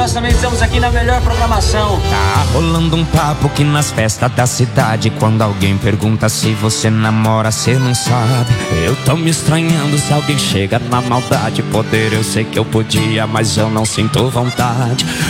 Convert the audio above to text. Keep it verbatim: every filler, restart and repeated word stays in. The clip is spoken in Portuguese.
nós também estamos aqui na melhor programação. Tá rolando um papo que nas festas da cidade, quando alguém pergunta se você namora, cê não sabe. Eu tô me estranhando se alguém chega na maldade. Poder eu sei que eu podia, mas eu não sinto vontade.